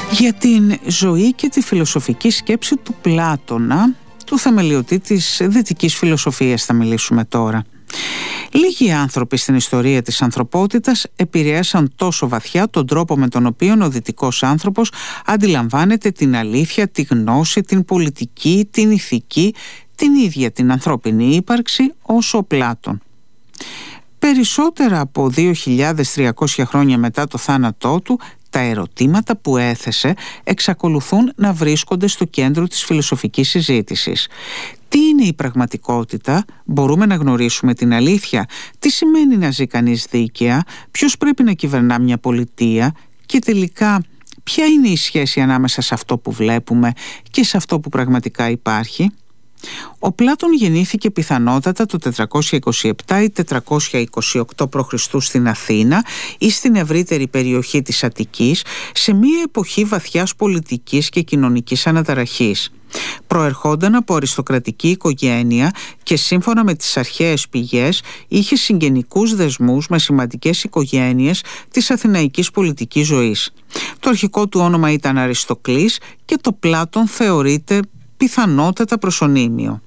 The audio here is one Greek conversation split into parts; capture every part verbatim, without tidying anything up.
Για την ζωή και τη φιλοσοφική σκέψη του Πλάτωνα, του θεμελιωτή της δυτικής φιλοσοφίας θα μιλήσουμε τώρα. Λίγοι άνθρωποι στην ιστορία της ανθρωπότητας επηρέασαν τόσο βαθιά τον τρόπο με τον οποίο ο δυτικός άνθρωπος αντιλαμβάνεται την αλήθεια, τη γνώση, την πολιτική, την ηθική, την ίδια την ανθρώπινη ύπαρξη όσο ο Πλάτων. Περισσότερα από δύο χιλιάδες τριακόσια χρόνια μετά το θάνατό του, τα ερωτήματα που έθεσε εξακολουθούν να βρίσκονται στο κέντρο της φιλοσοφικής συζήτησης. Τι είναι η πραγματικότητα, μπορούμε να γνωρίσουμε την αλήθεια, τι σημαίνει να ζει κανείς δίκαια, ποιος πρέπει να κυβερνά μια πολιτεία και τελικά ποια είναι η σχέση ανάμεσα σε αυτό που βλέπουμε και σε αυτό που πραγματικά υπάρχει. Ο Πλάτων γεννήθηκε πιθανότατα το τετρακόσια είκοσι επτά ή τετρακόσια είκοσι οκτώ π.Χ. στην Αθήνα ή στην ευρύτερη περιοχή της Αττικής, σε μια εποχή βαθιάς πολιτικής και κοινωνικής αναταραχής. Προερχόταν από αριστοκρατική οικογένεια και σύμφωνα με τις αρχαίες πηγές είχε συγγενικούς δεσμούς με σημαντικές οικογένειες της αθηναϊκής πολιτικής ζωής. Το αρχικό του όνομα ήταν Αριστοκλής και το Πλάτων θεωρείται πιθανότατα προσωνύμιο.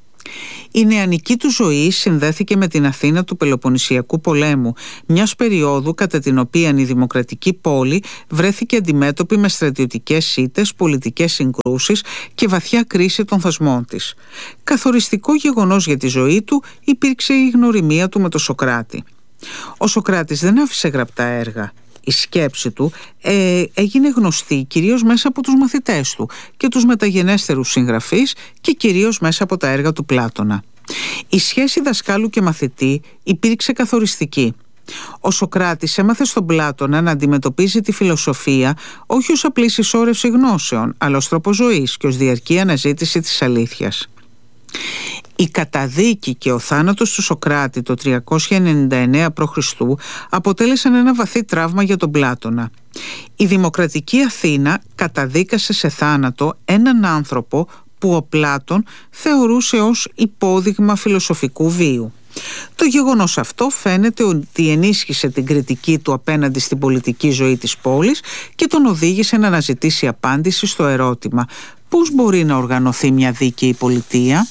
Η νεανική του ζωή συνδέθηκε με την Αθήνα του Πελοποννησιακού πολέμου, μιας περίοδου κατά την οποία η δημοκρατική πόλη βρέθηκε αντιμέτωπη με στρατιωτικές ήττες, πολιτικές συγκρούσεις και βαθιά κρίση των θεσμών της. Καθοριστικό γεγονός για τη ζωή του υπήρξε η γνωριμία του με τον Σωκράτη. Ο Σωκράτης δεν άφησε γραπτά έργα. Η σκέψη του ε, έγινε γνωστή κυρίως μέσα από τους μαθητές του και τους μεταγενέστερους συγγραφείς και κυρίως μέσα από τα έργα του Πλάτωνα. Η σχέση δασκάλου και μαθητή υπήρξε καθοριστική. Ο Σωκράτης έμαθε στον Πλάτωνα να αντιμετωπίζει τη φιλοσοφία όχι ως απλή συσσόρευση γνώσεων, αλλά ως τρόπο ζωής και ως διαρκή αναζήτηση της αλήθειας. Η καταδίκη και ο θάνατος του Σωκράτη το τριακόσια ενενήντα εννέα π.Χ. αποτέλεσαν ένα βαθύ τραύμα για τον Πλάτωνα. Η δημοκρατική Αθήνα καταδίκασε σε θάνατο έναν άνθρωπο που ο Πλάτων θεωρούσε ως υπόδειγμα φιλοσοφικού βίου. Το γεγονός αυτό φαίνεται ότι ενίσχυσε την κριτική του απέναντι στην πολιτική ζωή της πόλης και τον οδήγησε να αναζητήσει απάντηση στο ερώτημα πώς μπορεί να οργανωθεί μια δίκαιη πολιτεία.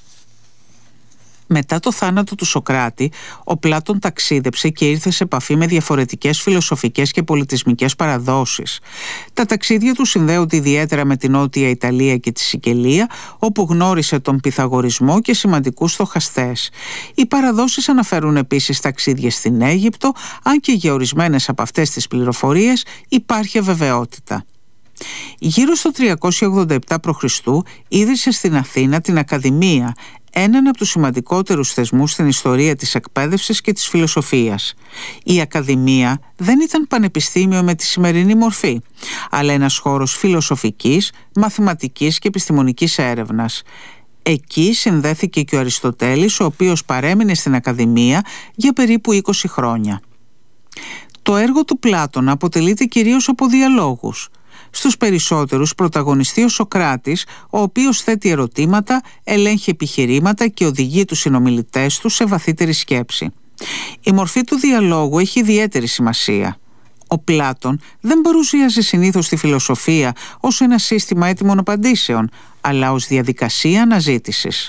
Μετά το θάνατο του Σωκράτη, ο Πλάτων ταξίδεψε και ήρθε σε επαφή με διαφορετικές φιλοσοφικές και πολιτισμικές παραδόσεις. Τα ταξίδια του συνδέονται ιδιαίτερα με την Νότια Ιταλία και τη Σικελία, όπου γνώρισε τον Πυθαγορισμό και σημαντικούς στοχαστές. Οι παραδόσεις αναφέρουν επίσης ταξίδια στην Αίγυπτο, αν και για ορισμένες από αυτές τις πληροφορίες υπάρχει αβεβαιότητα. Γύρω στο τριακόσια ογδόντα επτά π.Χ. ίδρυσε στην Αθήνα την Ακαδημία, έναν από τους σημαντικότερους θεσμούς στην ιστορία της εκπαίδευσης και της φιλοσοφίας. Η Ακαδημία δεν ήταν πανεπιστήμιο με τη σημερινή μορφή, αλλά ένας χώρος φιλοσοφικής, μαθηματικής και επιστημονικής έρευνας. Εκεί συνδέθηκε και ο Αριστοτέλης, ο οποίος παρέμεινε στην Ακαδημία για περίπου είκοσι χρόνια. Το έργο του Πλάτωνα αποτελείται κυρίως από διαλόγους. Στους περισσότερους πρωταγωνιστεί ο Σωκράτης, ο οποίος θέτει ερωτήματα, ελέγχει επιχειρήματα και οδηγεί τους συνομιλητές του σε βαθύτερη σκέψη. Η μορφή του διαλόγου έχει ιδιαίτερη σημασία. Ο Πλάτων δεν παρουσίαζε συνήθως τη φιλοσοφία ως ένα σύστημα έτοιμων απαντήσεων, αλλά ως διαδικασία αναζήτησης.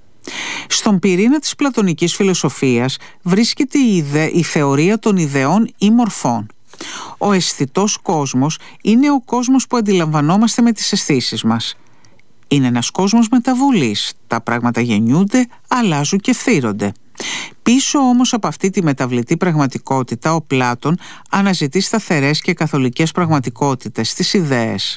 Στον πυρήνα της πλατωνικής φιλοσοφίας βρίσκεται η, ιδε... η θεωρία των ιδεών ή μορφών. Ο αισθητός κόσμος είναι ο κόσμος που αντιλαμβανόμαστε με τις αισθήσεις μας. Είναι ένας κόσμος μεταβολής. Τα πράγματα γεννιούνται, αλλάζουν και φθείρονται. Πίσω όμως από αυτή τη μεταβλητή πραγματικότητα, ο Πλάτων αναζητεί σταθερές και καθολικές πραγματικότητες, τις ιδέες.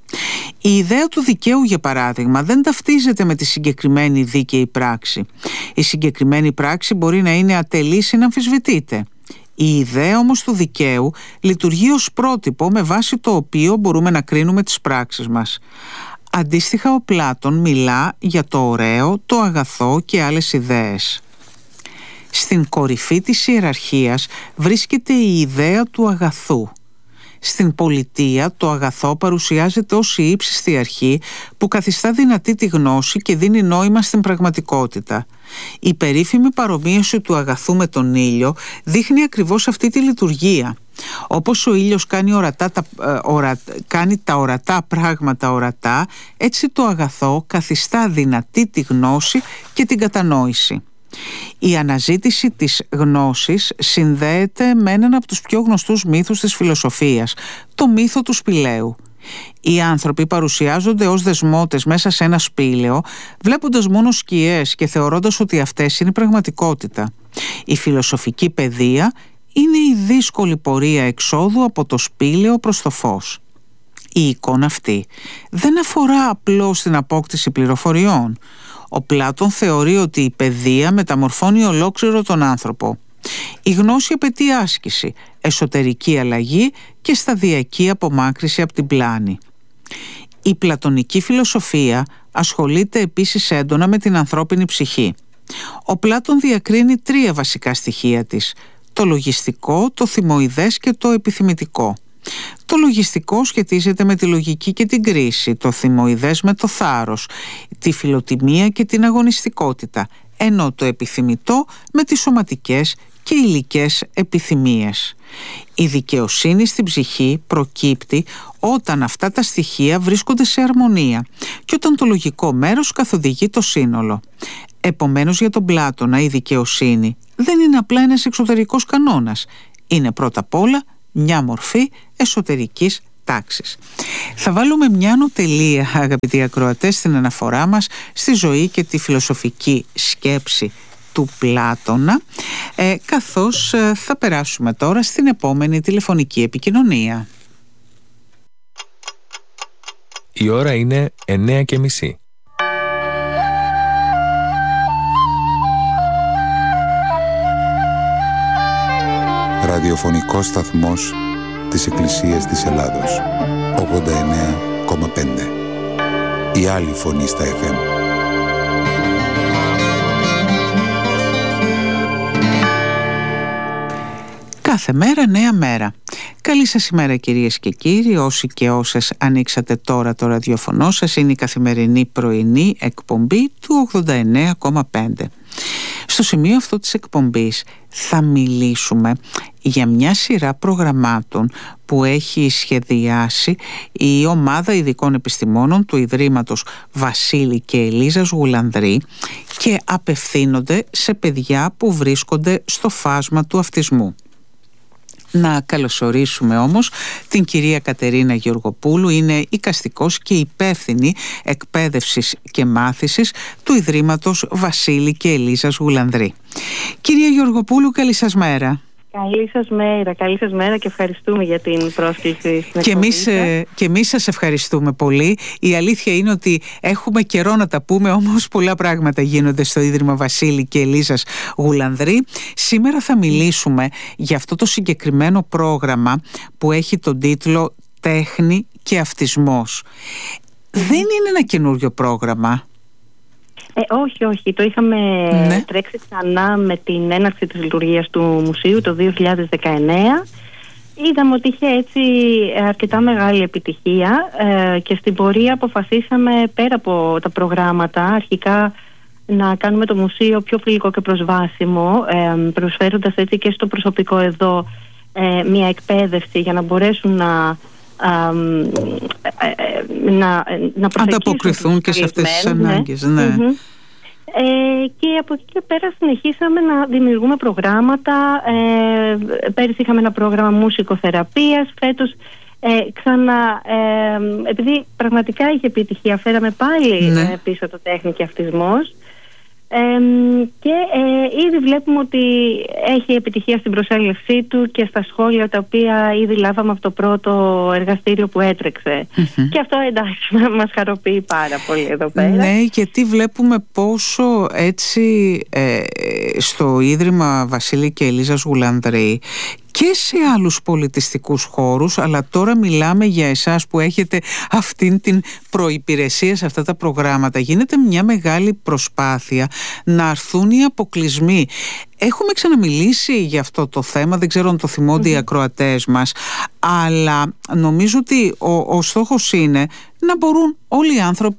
Η ιδέα του δικαίου, για παράδειγμα, δεν ταυτίζεται με τη συγκεκριμένη δίκαιη πράξη. Η συγκεκριμένη πράξη μπορεί να είναι ατελής ή να αμφισβητείται. Η ιδέα όμως του δικαίου λειτουργεί ως πρότυπο με βάση το οποίο μπορούμε να κρίνουμε τις πράξεις μας. Αντίστοιχα, ο Πλάτων μιλά για το ωραίο, το αγαθό και άλλες ιδέες. Στην κορυφή της ιεραρχίας βρίσκεται η ιδέα του αγαθού. Στην πολιτεία το αγαθό παρουσιάζεται ως η ύψιστη αρχή που καθιστά δυνατή τη γνώση και δίνει νόημα στην πραγματικότητα. Η περίφημη παρομοίωση του αγαθού με τον ήλιο δείχνει ακριβώς αυτή τη λειτουργία. Όπως ο ήλιος κάνει, ορατά, τα, ορα, κάνει τα ορατά πράγματα ορατά, έτσι το αγαθό καθιστά δυνατή τη γνώση και την κατανόηση. Η αναζήτηση της γνώσης συνδέεται με έναν από τους πιο γνωστούς μύθους της φιλοσοφίας, το μύθο του σπηλαίου. Οι άνθρωποι παρουσιάζονται ως δεσμότες μέσα σε ένα σπήλαιο, βλέποντας μόνο σκιές και θεωρώντας ότι αυτές είναι η πραγματικότητα. Η φιλοσοφική παιδεία είναι η δύσκολη πορεία εξόδου από το σπήλαιο προς το φως. Η εικόνα αυτή δεν αφορά απλώς την απόκτηση πληροφοριών. Ο Πλάτων θεωρεί ότι η παιδεία μεταμορφώνει ολόκληρο τον άνθρωπο. Η γνώση απαιτεί άσκηση, εσωτερική αλλαγή και σταδιακή απομάκρυση από την πλάνη. Η πλατωνική φιλοσοφία ασχολείται επίσης έντονα με την ανθρώπινη ψυχή. Ο Πλάτων διακρίνει τρία βασικά στοιχεία της: το λογιστικό, το θυμοειδές και το επιθυμητικό. Το λογιστικό σχετίζεται με τη λογική και την κρίση, το θυμοειδές με το θάρρος, τη φιλοτιμία και την αγωνιστικότητα, ενώ το επιθυμητό με τις σωματικές και υλικές επιθυμίες. Η δικαιοσύνη στην ψυχή προκύπτει όταν αυτά τα στοιχεία βρίσκονται σε αρμονία και όταν το λογικό μέρος καθοδηγεί το σύνολο. Επομένως, για τον Πλάτωνα η δικαιοσύνη δεν είναι απλά ένας εξωτερικός κανόνας. Είναι πρώτα απ' όλα μια μορφή εσωτερικής τάξης. Θα βάλουμε μια νοτελεία, αγαπητοί ακροατές, στην αναφορά μας στη ζωή και τη φιλοσοφική σκέψη του Πλάτωνα, ε, καθώς ε, θα περάσουμε τώρα στην επόμενη τηλεφωνική επικοινωνία. Η ώρα είναι εννέα και μισή. Ραδιοφωνικός σταθμός της Εκκλησίας της Ελλάδος, ογδόντα εννέα κόμμα πέντε. Η άλλη φωνή στα εφ εμ. Κάθε μέρα νέα μέρα. Καλή σας ημέρα, κυρίες και κύριοι, όσοι και όσες ανοίξατε τώρα το ραδιοφωνό σας. Είναι η καθημερινή πρωινή εκπομπή του ογδόντα εννέα κόμμα πέντε. Στο σημείο αυτό της εκπομπής θα μιλήσουμε για μια σειρά προγραμμάτων που έχει σχεδιάσει η ομάδα ειδικών επιστημόνων του Ιδρύματος Βασίλη και Ελίζας Γουλανδρή και απευθύνονται σε παιδιά που βρίσκονται στο φάσμα του αυτισμού. Να καλωσορίσουμε όμως την κυρία Κατερίνα Γεωργοπούλου, είναι εικαστικός και υπεύθυνη εκπαίδευσης και μάθησης του Ιδρύματος Βασίλη και Ελίζας Γουλανδρή. Κυρία Γεωργοπούλου, καλή σας μέρα. Καλή σας μέρα, καλή σας μέρα και ευχαριστούμε για την πρόσκληση στην και εμείς, και εμείς σας ευχαριστούμε πολύ. Η αλήθεια είναι ότι έχουμε καιρό να τα πούμε, όμως πολλά πράγματα γίνονται στο Ίδρυμα Βασίλη και Ελίζας Γουλανδρή. Σήμερα θα μιλήσουμε για αυτό το συγκεκριμένο πρόγραμμα που έχει τον τίτλο «Τέχνη και αυτισμός». Δεν είναι ένα καινούριο πρόγραμμα. Ε, όχι, όχι. Το είχαμε ναι. τρέξει ξανά με την έναρξη της λειτουργίας του μουσείου το δύο χιλιάδες δεκαεννέα. Είδαμε ότι είχε έτσι αρκετά μεγάλη επιτυχία ε, και στην πορεία αποφασίσαμε πέρα από τα προγράμματα αρχικά να κάνουμε το μουσείο πιο φιλικό και προσβάσιμο, ε, προσφέροντας έτσι και στο προσωπικό εδώ ε, μια εκπαίδευση για να μπορέσουν να να, να ανταποκριθούν και σε αυτές τις ανάγκες. Ναι. Ναι. Mm-hmm. Ε, και από εκεί και πέρα συνεχίσαμε να δημιουργούμε προγράμματα. Ε, πέρυσι είχαμε ένα πρόγραμμα μουσικοθεραπείας. Φέτος ε, ξανά, ε, επειδή πραγματικά είχε επιτυχία, φέραμε πάλι ναι. ε, πίσω το τέχνη και αυτισμός. Ε, και ε, ήδη βλέπουμε ότι έχει επιτυχία στην προσέλευσή του και στα σχόλια τα οποία ήδη λάβαμε από το πρώτο εργαστήριο που έτρεξε. Mm-hmm. Και αυτό εντάξει μας χαροποιεί πάρα πολύ εδώ πέρα. Ναι, γιατί βλέπουμε πόσο έτσι ε, στο Ίδρυμα Βασίλη και Ελίζας Γουλανδρή και σε άλλους πολιτιστικούς χώρους, αλλά τώρα μιλάμε για εσάς που έχετε αυτήν την προϋπηρεσία σε αυτά τα προγράμματα. Γίνεται μια μεγάλη προσπάθεια να αρθούν οι αποκλεισμοί. Έχουμε ξαναμιλήσει για αυτό το θέμα, δεν ξέρω αν το θυμώνται mm-hmm. οι ακροατές μας, αλλά νομίζω ότι ο, ο στόχος είναι να μπορούν όλοι οι άνθρωποι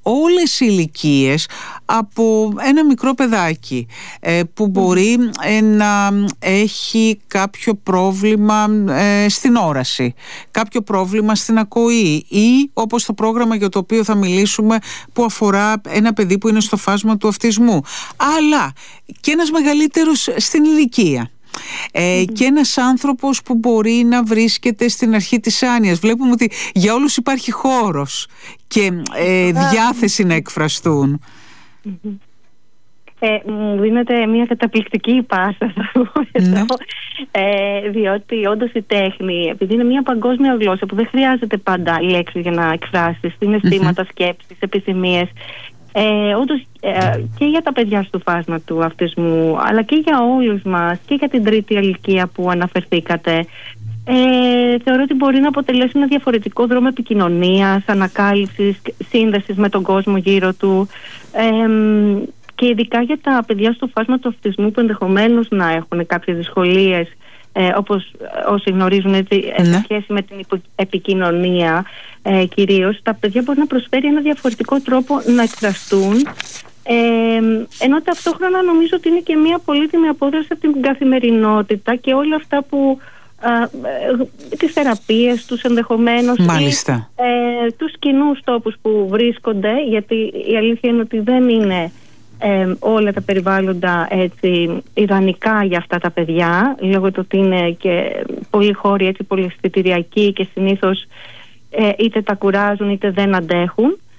όλες οι ηλικίες, από ένα μικρό παιδάκι που μπορεί να έχει κάποιο πρόβλημα στην όραση, κάποιο πρόβλημα στην ακοή, ή όπως το πρόγραμμα για το οποίο θα μιλήσουμε που αφορά ένα παιδί που είναι στο φάσμα του αυτισμού, αλλά και ένας μεγαλύτερος στην ηλικία. Ε, mm-hmm. και ένας άνθρωπος που μπορεί να βρίσκεται στην αρχή της άνοιας. Βλέπουμε ότι για όλους υπάρχει χώρος και ε, διάθεση να εκφραστούν. Mm-hmm. Ε, μου δίνεται μια καταπληκτική πάσα, θα πω εδώ, ε, διότι όντως η τέχνη, επειδή είναι μια παγκόσμια γλώσσα που δεν χρειάζεται πάντα λέξεις για να εκφράσεις συναισθήματα, mm-hmm. σκέψεις, επιθυμίες, Ε, όντως ε, και για τα παιδιά στο φάσμα του αυτισμού, αλλά και για όλους μας και για την τρίτη ηλικία που αναφερθήκατε, ε, θεωρώ ότι μπορεί να αποτελέσει ένα διαφορετικό δρόμο επικοινωνίας, ανακάλυψης, σύνδεσης με τον κόσμο γύρω του, ε, και ειδικά για τα παιδιά στο φάσμα του αυτισμού που ενδεχομένως να έχουν κάποιες δυσκολίες, Ε, όπως όσοι γνωρίζουν, έτσι, ναι. σε σχέση με την επικοινωνία, ε, κυρίως τα παιδιά μπορεί να προσφέρει ένα διαφορετικό τρόπο να εκφραστούν, ε, ενώ ταυτόχρονα νομίζω ότι είναι και μια πολύτιμη απόδραση από την καθημερινότητα και όλα αυτά που ε, ε, τις θεραπείες τους ενδεχομένως, μάλιστα, ή, ε, τους κοινούς τόπους που βρίσκονται, γιατί η αλήθεια είναι ότι δεν είναι Ε, όλα τα περιβάλλοντα έτσι ιδανικά για αυτά τα παιδιά, λόγω του ότι είναι και πολλοί χώροι έτσι πολυαισθητηριακοί και συνήθως ε, είτε τα κουράζουν είτε δεν αντέχουν.